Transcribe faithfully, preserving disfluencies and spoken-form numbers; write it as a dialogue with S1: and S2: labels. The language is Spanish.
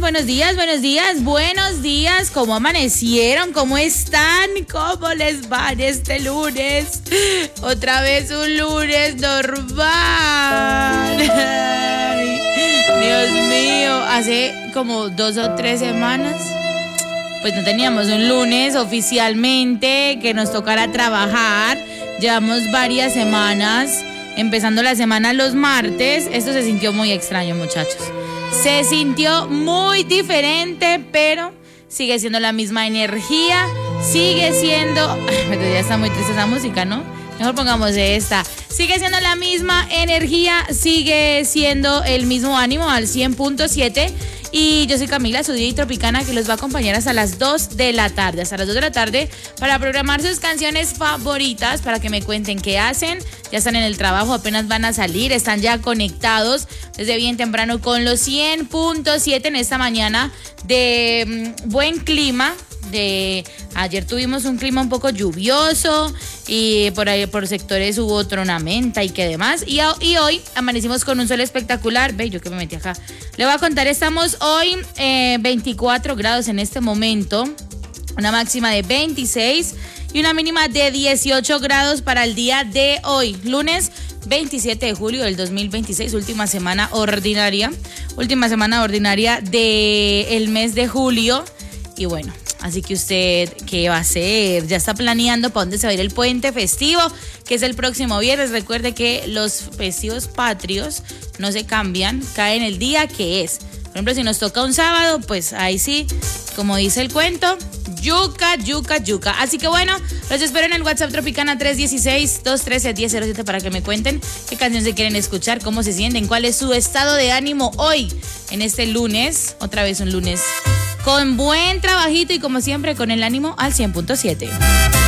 S1: buenos días, buenos días, buenos días. ¿Cómo amanecieron? ¿Cómo están? ¿Cómo les va este lunes? Otra vez un lunes normal. Ay, Dios mío, hace como dos o tres semanas, pues no teníamos un lunes oficialmente que nos tocara trabajar. Llevamos varias semanas empezando la semana los martes. Esto se sintió muy extraño, muchachos. Se sintió muy diferente, pero sigue siendo la misma energía. Sigue siendo... Ay, pero ya está muy triste esa música, ¿no? Mejor pongamos esta. Sigue siendo la misma energía, sigue siendo el mismo ánimo al cien punto siete. Y yo soy Camila, su D J Tropicana, que los va a acompañar hasta las dos de la tarde. Hasta las dos de la tarde para programar sus canciones favoritas, para que me cuenten qué hacen. Ya están en el trabajo, apenas van a salir, están ya conectados desde bien temprano con los cien punto siete en esta mañana de um, buen clima. De ayer tuvimos un clima un poco lluvioso y por ahí por sectores hubo tormenta y que demás, y, y hoy amanecimos con un sol espectacular. Ve, yo que me metí acá, le voy a contar. Estamos hoy eh, veinticuatro grados en este momento, una máxima de veintiséis y una mínima de dieciocho grados para el día de hoy, lunes veintisiete de julio del dos mil veintiséis, última semana ordinaria, última semana ordinaria del mes de julio. Y bueno, así que usted, ¿qué va a hacer? Ya está planeando para dónde se va a ir el puente festivo, que es el próximo viernes. Recuerde que los festivos patrios no se cambian, caen el día que es. Por ejemplo, si nos toca un sábado, pues ahí sí, como dice el cuento, yuca, yuca, yuca. Así que bueno, los espero en el WhatsApp Tropicana tres uno seis, dos uno tres, uno cero cero siete para que me cuenten qué canción se quieren escuchar, cómo se sienten, cuál es su estado de ánimo hoy, en este lunes. Otra vez un lunes con buen trabajito y como siempre con el ánimo al cien punto siete.